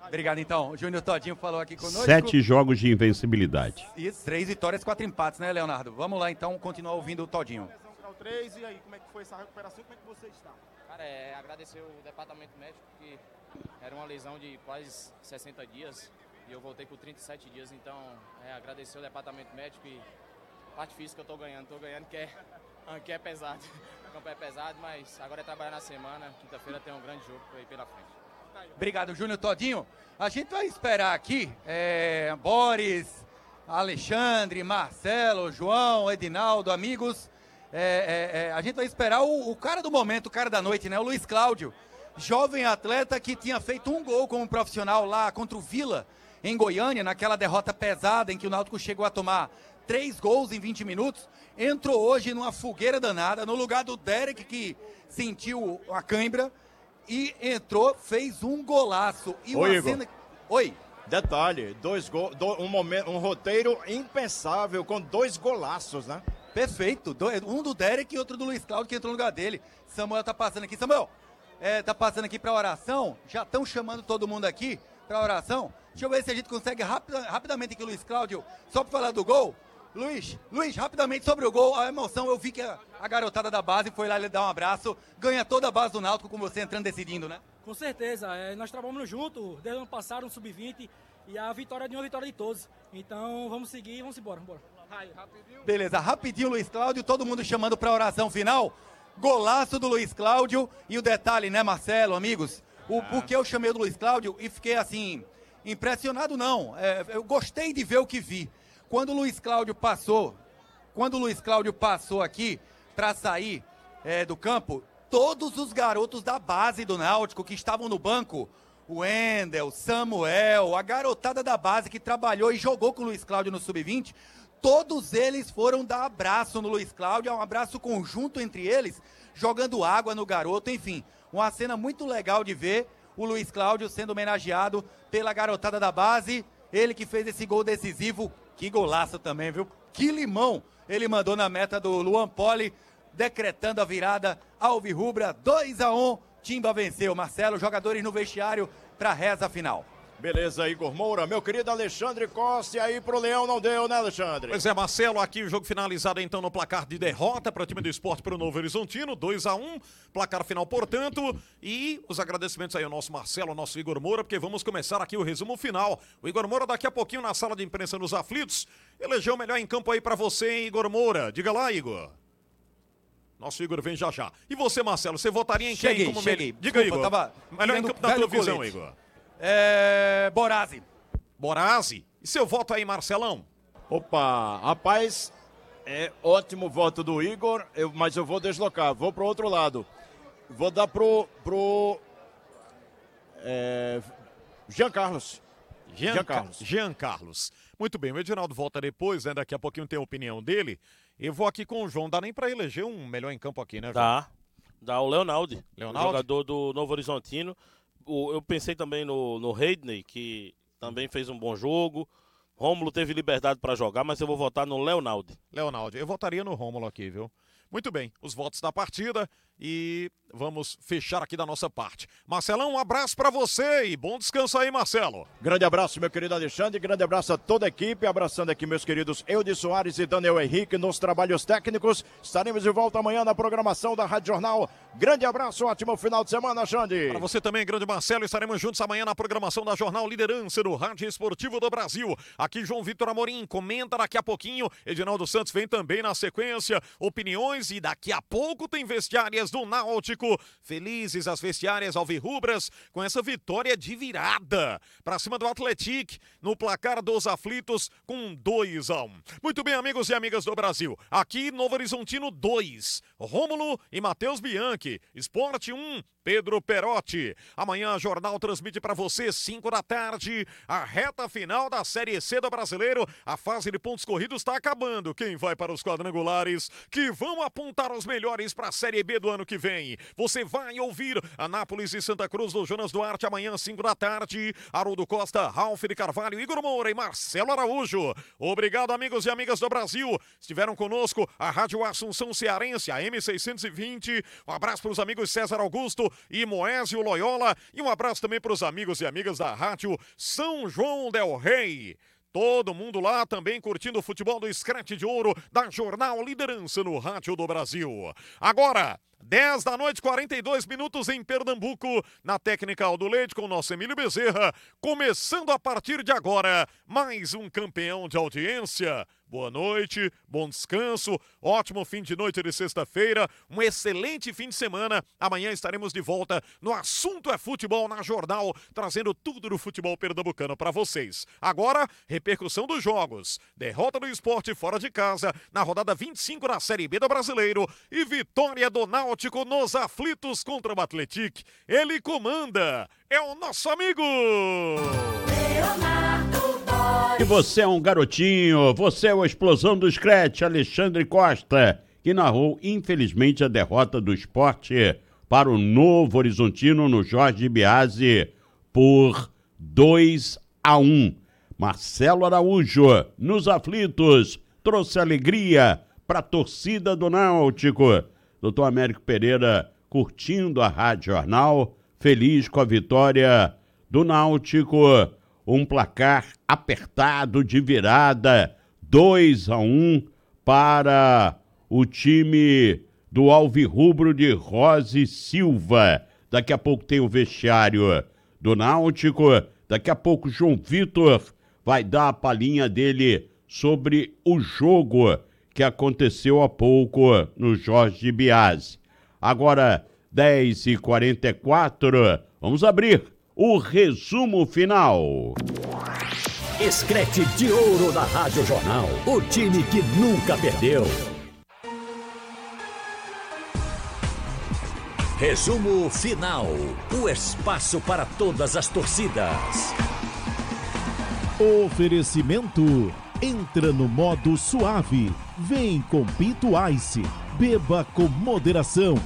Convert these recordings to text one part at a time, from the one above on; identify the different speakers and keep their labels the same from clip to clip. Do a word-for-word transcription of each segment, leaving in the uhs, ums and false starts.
Speaker 1: Obrigado, então. O Júnior Todinho falou aqui conosco.
Speaker 2: Sete jogos de invencibilidade.
Speaker 1: Isso, três vitórias, quatro empates, né, Leonardo? Vamos lá, então, continuar ouvindo o Todinho.
Speaker 3: três, e aí, como é que foi essa recuperação? Como é que você está?
Speaker 4: Cara, é agradecer o departamento médico, que era uma lesão de quase sessenta dias e eu voltei com trinta e sete dias, então é agradecer o departamento médico e parte física eu tô ganhando, tô ganhando, que é, que é pesado, o campo é pesado, mas agora é trabalhar na semana, quinta-feira tem um grande jogo aí pela frente.
Speaker 1: Obrigado, Júnior Todinho. A gente vai esperar aqui, é, Boris, Alexandre, Marcelo, João, Edinaldo, amigos. É, é, é, a gente vai esperar o, o cara do momento, o cara da noite, né? O Luiz Cláudio, jovem atleta que tinha feito um gol como profissional lá contra o Vila, em Goiânia, naquela derrota pesada em que o Náutico chegou a tomar três gols em vinte minutos. Entrou hoje numa fogueira danada, no lugar do Derek, que sentiu a cãibra, e entrou, fez um golaço. E
Speaker 5: Oi,
Speaker 1: uma
Speaker 5: Igor.
Speaker 1: cena... Oi.
Speaker 5: Detalhe, dois go... do... um, momento... um roteiro impensável com dois golaços, né?
Speaker 1: Perfeito. Um do Derek e outro do Luiz Cláudio, que entrou no lugar dele. Samuel tá passando aqui. Samuel, é, tá passando aqui pra oração. Já estão chamando todo mundo aqui pra oração. Deixa eu ver se a gente consegue rapida, rapidamente aqui, Luiz Cláudio, só pra falar do gol. Luiz, Luiz, rapidamente sobre o gol, a emoção. Eu vi que a, a garotada da base foi lá lhe dar um abraço. Ganha toda a base do Náutico com você entrando decidindo, né?
Speaker 6: Com certeza. É, nós trabalhamos junto desde o ano passado, no sub vinte. E a vitória é de uma vitória de todos. Então vamos seguir e vamos embora. Vamos embora.
Speaker 1: Beleza, rapidinho, Luiz Cláudio, todo mundo chamando para a oração final. Golaço do Luiz Cláudio. E o detalhe, né, Marcelo, amigos? O porquê eu chamei do Luiz Cláudio e fiquei assim, impressionado não. É, eu gostei de ver o que vi. Quando o Luiz Cláudio passou, quando o Luiz Cláudio passou aqui para sair é, do campo, todos os garotos da base do Náutico que estavam no banco, o Wendel, Samuel, a garotada da base que trabalhou e jogou com o Luiz Cláudio no sub vinte, todos eles foram dar abraço no Luiz Cláudio, um abraço conjunto entre eles, jogando água no garoto, enfim, uma cena muito legal de ver o Luiz Cláudio sendo homenageado pela garotada da base, ele que fez esse gol decisivo, que golaço também, viu? Que limão ele mandou na meta do Luan Poli, decretando a virada alvirrubra, dois a um, Timba venceu. Marcelo, jogadores no vestiário para a reza final.
Speaker 5: Beleza, Igor Moura. Meu querido Alexandre Costa, e aí pro Leão não deu, né, Alexandre?
Speaker 7: Pois é, Marcelo, aqui o jogo finalizado então no placar de derrota para o time do Esporte para o Novo Horizontino, dois a um, placar final, portanto, e os agradecimentos aí ao nosso Marcelo, ao nosso Igor Moura, porque vamos começar aqui o resumo final. O Igor Moura daqui a pouquinho na sala de imprensa nos aflitos, elegeu o melhor em campo aí para você, hein, Igor Moura? Diga lá, Igor. Nosso Igor vem já já. E você, Marcelo, você votaria em quem?
Speaker 1: Cheguei,
Speaker 7: como
Speaker 1: cheguei.
Speaker 7: Me... Diga,
Speaker 1: Desculpa,
Speaker 7: Igor.
Speaker 1: tava
Speaker 7: Melhor em campo da tua visão, Igor.
Speaker 1: É... Borazzi.
Speaker 7: Borazzi? E seu voto aí, Marcelão?
Speaker 5: Opa, rapaz, é ótimo voto do Igor, eu, mas eu vou deslocar, vou pro outro lado. Vou dar pro, pro é, Jean Carlos.
Speaker 7: Jean,
Speaker 5: Jean Carlos.
Speaker 7: Jean Carlos. Muito bem, o Edinaldo volta depois, né? Daqui a pouquinho tem a opinião dele. Eu vou aqui com o João, dá nem pra eleger um melhor em campo aqui, né, João?
Speaker 8: Dá, dá o Leonaldo,
Speaker 7: Leonaldo?
Speaker 8: jogador do Novo Horizontino. O, eu pensei também no, no Heidney, que também fez um bom jogo. Rômulo teve liberdade para jogar, mas eu vou votar no Leonaldo.
Speaker 7: Leonaldo, eu votaria no Rômulo aqui, viu? Muito bem, os votos da partida e vamos fechar aqui da nossa parte. Marcelão, um abraço pra você e bom descanso aí, Marcelo.
Speaker 5: Grande abraço, meu querido Alexandre, grande abraço a toda a equipe, abraçando aqui meus queridos Eudes Soares e Daniel Henrique nos trabalhos técnicos. Estaremos de volta amanhã na programação da Rádio Jornal. Grande abraço, ótimo final de semana, Xande.
Speaker 7: Para você também, grande Marcelo, estaremos juntos amanhã na programação da Jornal Liderança do Rádio Esportivo do Brasil. Aqui João Vitor Amorim comenta daqui a pouquinho, Edinaldo Santos vem também na sequência, opiniões e daqui a pouco tem vestiárias do Náutico. Felizes as vestiárias alvirrubras com essa vitória de virada para cima do Atlético no placar dos aflitos com dois a um. Muito bem, amigos e amigas do Brasil. Aqui Novo Horizontino dois, Rômulo e Matheus Bianchi. Esporte um, Pedro Perotti. Amanhã a Jornal transmite para você, cinco da tarde, a reta final da Série C do Brasileiro. A fase de pontos corridos está acabando. Quem vai para os quadrangulares que vão apontar os melhores para a Série B do ano que vem? Você vai ouvir Anápolis e Santa Cruz do Jonas Duarte amanhã, cinco da tarde. Haroldo Costa, Ralf de Carvalho, Igor Moura e Marcelo Araújo. Obrigado, amigos e amigas do Brasil. Estiveram conosco a Rádio Assunção Cearense, a M seiscentos e vinte. Um abraço para os amigos César Augusto, e Moésio Loyola. E um abraço também para os amigos e amigas da Rádio São João del Rei. Todo mundo lá também curtindo o futebol do Scratch de Ouro da Jornal Liderança no Rádio do Brasil. Agora, dez da noite, quarenta e dois minutos em Pernambuco, na técnica Aldo Leite com o nosso Emílio Bezerra. Começando a partir de agora, mais um campeão de audiência. Boa noite, bom descanso, ótimo fim de noite de sexta-feira, um excelente fim de semana. Amanhã estaremos de volta no Assunto é Futebol na Jornal, trazendo tudo do futebol pernambucano para vocês. Agora, repercussão dos jogos. Derrota do Sport fora de casa, na rodada vinte e cinco da Série B do Brasileiro, e vitória do Náutico nos aflitos contra o Atlético. Ele comanda, é o nosso amigo
Speaker 2: Leonardo. E você é um garotinho, você é a explosão do Scratch, Alexandre Costa, que narrou, infelizmente, a derrota do Sport para o Novo Horizontino no Jorge Biasi por dois a um. Marcelo Araújo, nos aflitos, trouxe alegria para a torcida do Náutico. Doutor Américo Pereira curtindo a Rádio Jornal, feliz com a vitória do Náutico. Um placar apertado de virada, dois a um para o time do Alvirrubro de Rose Silva. Daqui a pouco tem o vestiário do Náutico, daqui a pouco João Vitor vai dar a palhinha dele sobre o jogo que aconteceu há pouco no Jorge Biasi. Agora, dez e quarenta e quatro, vamos abrir o resumo final.
Speaker 9: Scratch de Ouro da Rádio Jornal, o time que nunca perdeu. Resumo final, o espaço para todas as torcidas.
Speaker 10: Oferecimento, entra no modo suave, vem com Pinto Ice, beba com moderação.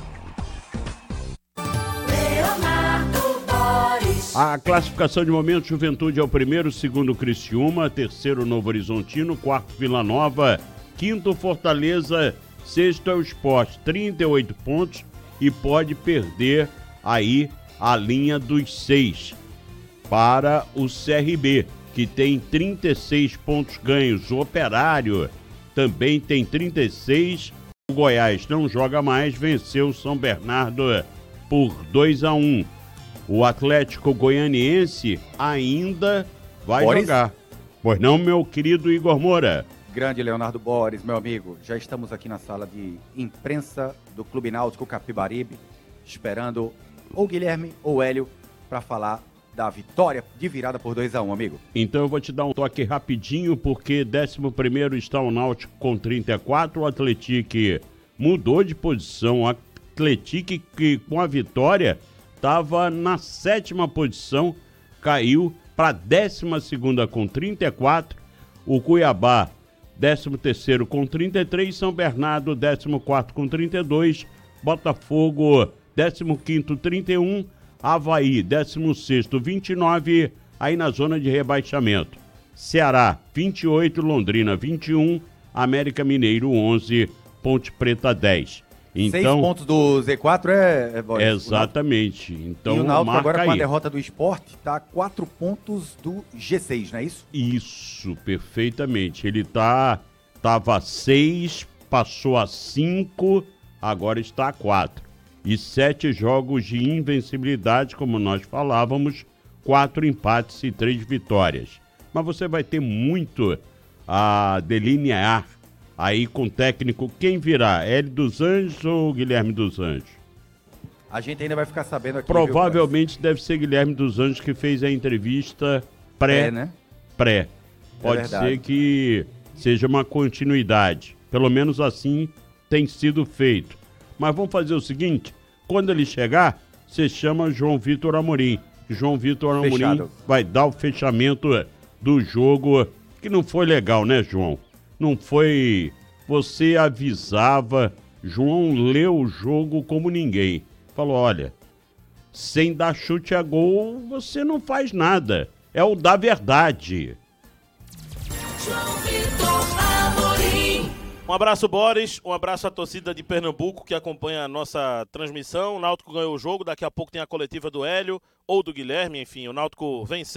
Speaker 2: A classificação de momento, Juventude é o primeiro, segundo Criciúma, terceiro Novo Horizontino, quarto Vila Nova, quinto Fortaleza, sexto é o Sport, trinta e oito pontos e pode perder aí a linha dos seis para o C R B, que tem trinta e seis pontos ganhos. O Operário também tem trinta e seis, o Goiás não joga mais, venceu o São Bernardo por dois a um. O Atlético Goianiense ainda vai
Speaker 1: Boris?
Speaker 2: jogar. Pois não, meu querido Igor Moura?
Speaker 1: Grande Leonardo Boris, meu amigo. Já estamos aqui na sala de imprensa do Clube Náutico Capibaribe, esperando ou Guilherme ou Hélio para falar da vitória de virada por dois a um, amigo.
Speaker 2: Então eu vou te dar um toque rapidinho, porque décimo primeiro está o Náutico com trinta e quatro, o Atlético mudou de posição. O Atlético, que com a vitória estava na sétima posição, caiu para a décima segunda com trinta e quatro, o Cuiabá, décimo terceiro com trinta e três, São Bernardo, décimo quarto com trinta e dois, Botafogo, décimo quinto, trinta e um, Avaí, décimo sexto, vinte e nove, aí na zona de rebaixamento. Ceará, vinte e oito, Londrina, vinte e um, América Mineiro, onze, Ponte Preta, dez. Então,
Speaker 1: Seis pontos do Z quatro é... é Boris,
Speaker 2: exatamente. Então,
Speaker 1: e o Náutico agora
Speaker 2: aí.
Speaker 1: Com a derrota do Sport está a quatro pontos do G seis, não é isso?
Speaker 2: Isso, perfeitamente. Ele tá, tava a seis, passou a cinco, agora está a quatro. E sete jogos de invencibilidade, como nós falávamos, quatro empates e três vitórias. Mas você vai ter muito a delinear aí com o técnico. Quem virá? Hélio dos Anjos ou Guilherme dos Anjos?
Speaker 1: A gente ainda vai ficar sabendo aqui.
Speaker 2: Provavelmente viu, deve ser Guilherme dos Anjos, que fez a entrevista pré.
Speaker 1: É, né?
Speaker 2: Pré. Pode
Speaker 1: verdade.
Speaker 2: ser que seja uma continuidade. Pelo menos assim tem sido feito. Mas vamos fazer o seguinte: quando ele chegar, você chama João Vitor Amorim. João Vitor Amorim Fechado. Vai dar o fechamento do jogo, que não foi legal, né, João? Não foi... Você avisava, João leu o jogo como ninguém. Falou, olha, sem dar chute a gol, você não faz nada. É o da verdade.
Speaker 11: João Vitor Amorim.
Speaker 8: Um abraço, Boris. Um abraço à torcida de Pernambuco que acompanha a nossa transmissão. O Náutico ganhou o jogo. Daqui a pouco tem a coletiva do Hélio ou do Guilherme. Enfim, o Náutico venceu.